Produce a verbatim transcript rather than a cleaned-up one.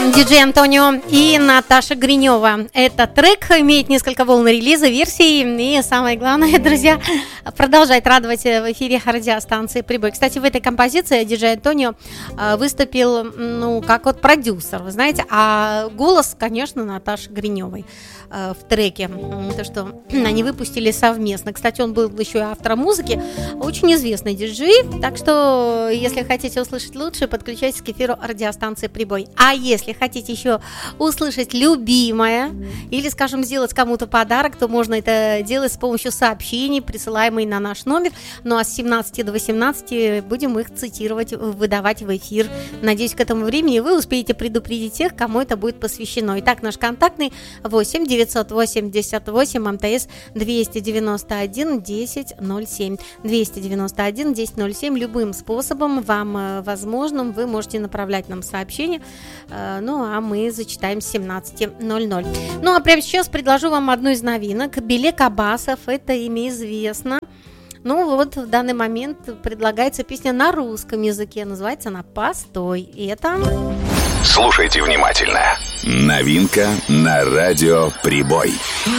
диджей Антонио и Наташа Гринева. Этот трек имеет несколько волн релиза, версий. И самое главное, друзья, продолжать радовать в эфире радиостанции «Прибой». Кстати, в этой композиции диджей Антонио выступил, ну, как вот продюсер, вы знаете. А голос, конечно, Наташи Гриневой в треке. То, что они выпустили совместно. Кстати, он был еще и автором музыки. Очень известный диджей. Так что, если хотите услышать лучше, подключайтесь к эфиру радиостанции «Прибой». А если хотите еще услышать любимое или, скажем, сделать кому-то подарок, то можно это делать с помощью сообщений, присылаемых на наш номер. Ну а с семнадцати до восемнадцати будем их цитировать, выдавать в эфир. Надеюсь, к этому времени вы успеете предупредить тех, кому это будет посвящено. Итак, наш контактный восемь девятьсот восемьдесят восемь МТС двести девяносто один десять ноль семь. двести девяносто один десять ноль семь. Любым способом вам возможным вы можете направлять нам сообщение. Ну а мы зачитаем с семнадцати ноль-ноль. Ну а прямо сейчас предложу вам одну из новинок. Белек Аббасов, это имя известно. Ну вот в данный момент предлагается песня на русском языке. Называется она «Постой». И это... Слушайте внимательно. Новинка на радио «Прибой».